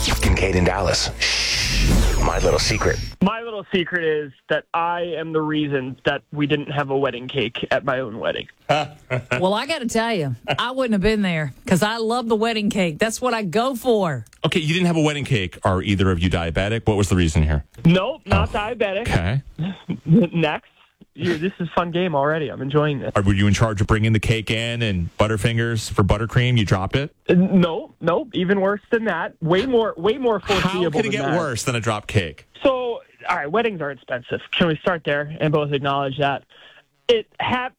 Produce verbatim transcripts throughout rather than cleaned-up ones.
Kincaid in Dallas. Shh. My little secret. My little secret is that I am the reason that we didn't have a wedding cake at my own wedding. Well, I got to tell you, I wouldn't have been there because I love the wedding cake. That's what I go for. Okay, you didn't have a wedding cake. Are either of you diabetic? What was the reason here? Nope, not Oh. diabetic. Okay. Next. You, this is a fun game already. I'm enjoying this. Or were you in charge of bringing the cake in and Butterfingers for buttercream? You dropped it? Uh, No, no, even worse than that. Way more, way more foreseeable How could it than get that. worse than a drop cake? So, all right, weddings are expensive. Can we start there and both acknowledge that? It had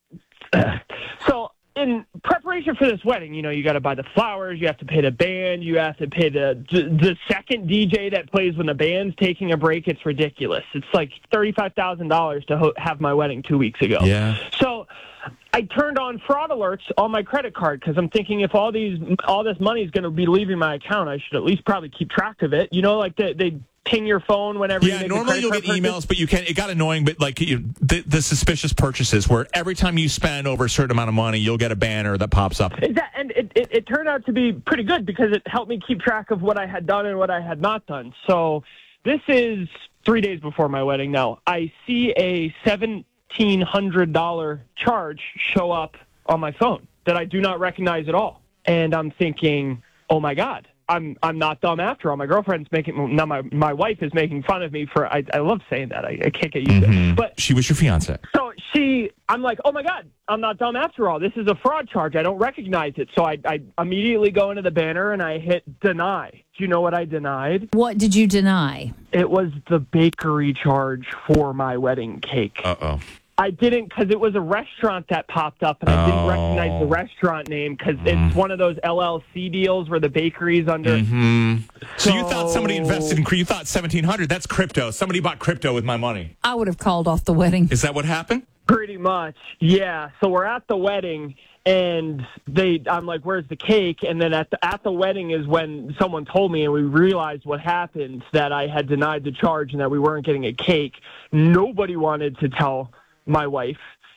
so in preparation for this wedding, you know, you got to buy the flowers, you have to pay the band, you have to pay the the second D J that plays when the band's taking a break. It's ridiculous. It's like thirty-five thousand dollars to ho- have my wedding two weeks ago. Yeah. So I turned on fraud alerts on my credit card because I'm thinking if all these all this money is going to be leaving my account, I should at least probably keep track of it. You know, like they, they ping your phone whenever you Yeah, make a normally credit you'll card get purchase. emails, but you can. It got annoying, but like you, the, the suspicious purchases, where every time you spend over a certain amount of money, you'll get a banner that pops up. Is that, and it, it, it turned out to be pretty good because it helped me keep track of what I had done and what I had not done. So this is three days before my wedding now. I see a seventeen hundred dollars charge show up on my phone that I do not recognize at all. And I'm thinking, oh, my God. I'm I'm not dumb after all. My girlfriend's making now my my wife is making fun of me for I, I love saying that. I, I can't get used to it. But She was your fiance. so she I'm like, oh my God, I'm not dumb after all. This is a fraud charge. I don't recognize it. So I I immediately go into the banner and I hit deny. Do you know what I denied? What did you deny? It was the bakery charge for my wedding cake. Uh oh. I didn't because it was a restaurant that popped up, and I didn't Oh. recognize the restaurant name because it's one of those L L C deals where the bakery's under. Hmm. So, So you thought somebody invested in? You thought seventeen hundred? That's crypto. Somebody bought crypto with my money. I would have called off the wedding. Is that what happened? Pretty much, yeah. So we're at the wedding, and they, I'm like, "Where's the cake?" And then at the at the wedding is when someone told me, and we realized what happened, that I had denied the charge and that we weren't getting a cake. Nobody wanted to tell my wife,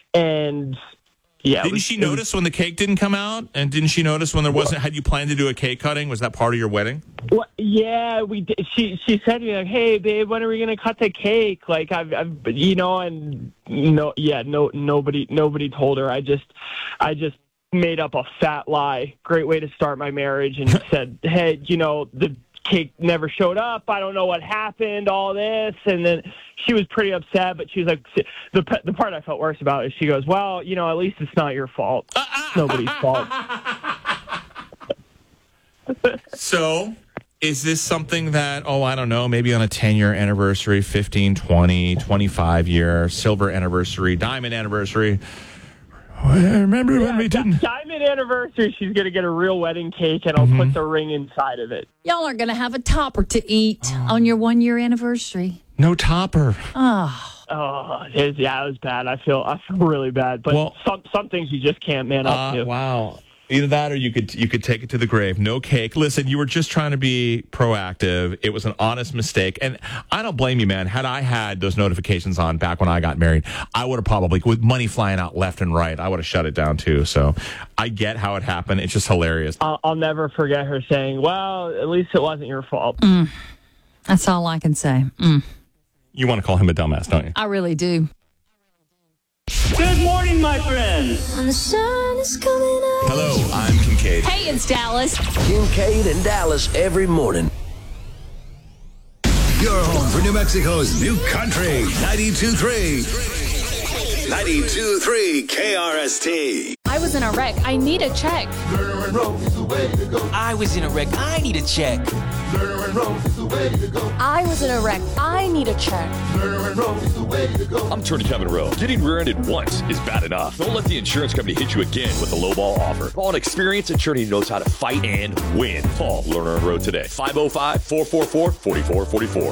and yeah. it Didn't was- she it was- notice when the cake didn't come out? And didn't she notice when there wasn't? Had you planned to do a cake cutting? Was that part of your wedding? Well, yeah, we did. She she said to me like, "Hey, babe, when are we gonna cut the cake?" Like I've, I've you know, and no, yeah, no, nobody, nobody told her. I just, I just made up a fat lie. Great way to start my marriage, and said, "Hey, you know, the cake never showed up. I don't know what happened. All this," and then she was pretty upset. But she was like, the the part I felt worse about is she goes, "Well, you know, at least it's not your fault. It's nobody's fault." So, is this something that, oh, I don't know, maybe on a ten-year anniversary, fifteen, twenty, twenty-five-year, silver anniversary, diamond anniversary? Remember when Yeah, we di- didn't? diamond anniversary, she's going to get a real wedding cake, and I'll put the ring inside of it. Y'all are going to have a topper to eat on your one-year anniversary. No topper. Oh, Oh, it was, yeah, it was bad. I feel I feel really bad. But Well- some some things you just can't man up Uh, to. wow. Either that or you could you could take it to the grave. No cake. Listen, you were just trying to be proactive. It was an honest mistake. And I don't blame you, man. Had I had those notifications on back when I got married, I would have probably, with money flying out left and right, I would have shut it down too. So I get how it happened. It's just hilarious. I'll, I'll never forget her saying, "Well, at least it wasn't your fault." that's all I can say. Mm, You want to call him a dumbass, don't you? I really do. Good morning, my friends. The sun is coming up. Hello, I'm Kincaid. Hey, it's Dallas. Kincaid in Dallas every morning. You're home for New Mexico's new country. ninety-two point three. ninety-two point three K R S T. I was in a wreck. I need a check. I was in a wreck. I need a check. I was in a wreck. I need a check. I'm Attorney Kevin Rowe. Getting rear-ended once is bad enough. Don't let the insurance company hit you again with a lowball offer. Call an experienced attorney who knows how to fight and win. Call Lerner and Rowe today. five oh five, four four four, four four four four.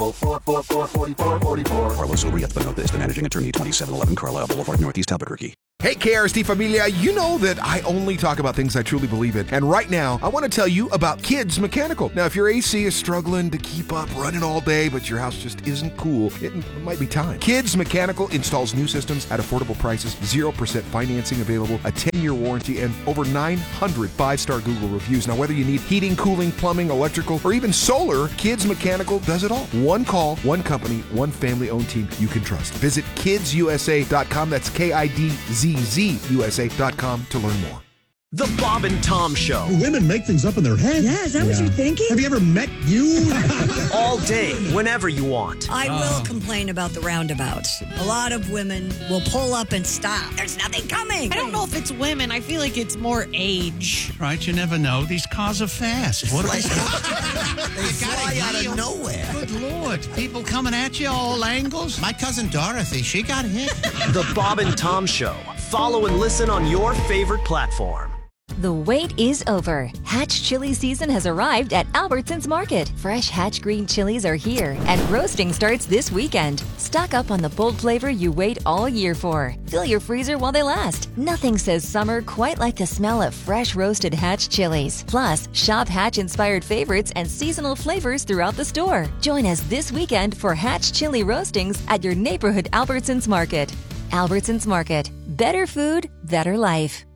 Carlos O'Brien, the Managing Attorney, twenty-seven eleven Carlisle Boulevard, Northeast Albuquerque. Hey, K R S T familia, you know that I only talk about things I truly believe in. And right now, I want to tell you about Kids Mechanical. Now, if your A C is struggling to keep up running all day, but your house just isn't cool, it might be time. Kids Mechanical installs new systems at affordable prices, zero percent financing available, a ten-year warranty, and over nine hundred five-star Google reviews. Now, whether you need heating, cooling, plumbing, electrical, or even solar, Kids Mechanical does it all. One call, one company, one family-owned team you can trust. Visit kids u s a dot com. That's K I D Z Z U S A dot com to learn more. The Bob and Tom Show. Women make things up in their head. Yeah, is that yeah. what you're thinking? Have you ever met you? All day, whenever you want. I uh. will complain about the roundabouts. A lot of women will pull up and stop. There's nothing coming. I don't know if it's women. I feel like it's more age. Right, you never know. These cars are fast. What like, they they fly out of nowhere. Good Lord. People coming at you all angles. My cousin Dorothy, she got hit. The Bob and Tom Show. Follow and listen on your favorite platform. The wait is over. Hatch chili season has arrived at Albertsons Market. Fresh Hatch green chilies are here, and roasting starts this weekend. Stock up on the bold flavor you wait all year for. Fill your freezer while they last. Nothing says summer quite like the smell of fresh roasted Hatch chilies. Plus, shop Hatch-inspired favorites and seasonal flavors throughout the store. Join us this weekend for Hatch chili roastings at your neighborhood Albertsons Market. Albertsons Market. Better food, better life.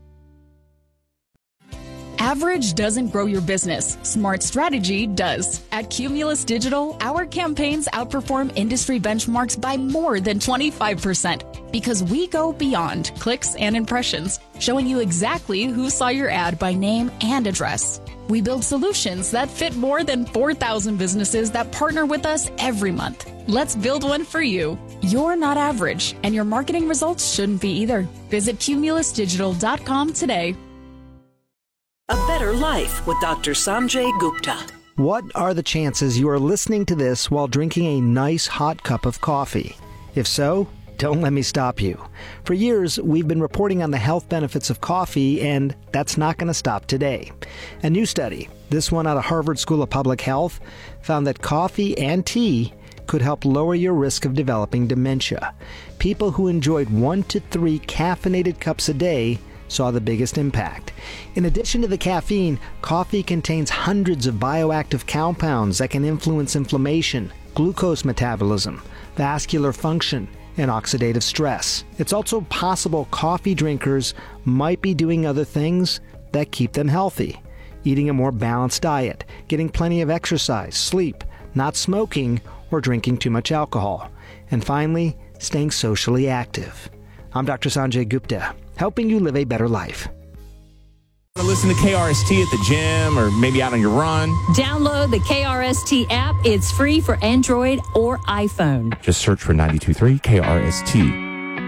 Average doesn't grow your business. Smart strategy does. At Cumulus Digital, our campaigns outperform industry benchmarks by more than twenty-five percent because we go beyond clicks and impressions, showing you exactly who saw your ad by name and address. We build solutions that fit more than four thousand businesses that partner with us every month. Let's build one for you. You're not average, and your marketing results shouldn't be either. Visit cumulus digital dot com today. A Better Life with Doctor Sanjay Gupta. What are the chances you are listening to this while drinking a nice hot cup of coffee? If so, don't let me stop you. For years, we've been reporting on the health benefits of coffee, and that's not going to stop today. A new study, this one out of Harvard School of Public Health, found that coffee and tea could help lower your risk of developing dementia. People who enjoyed one to three caffeinated cups a day saw the biggest impact. In addition to the caffeine, coffee contains hundreds of bioactive compounds that can influence inflammation, glucose metabolism, vascular function, and oxidative stress. It's also possible coffee drinkers might be doing other things that keep them healthy. Eating a more balanced diet, getting plenty of exercise, sleep, not smoking, or drinking too much alcohol. And finally, staying socially active. I'm Doctor Sanjay Gupta, helping you live a better life. Listen to K R S T at the gym or maybe out on your run. Download the K R S T app. It's free for Android or iPhone. Just search for ninety-two point three K R S T.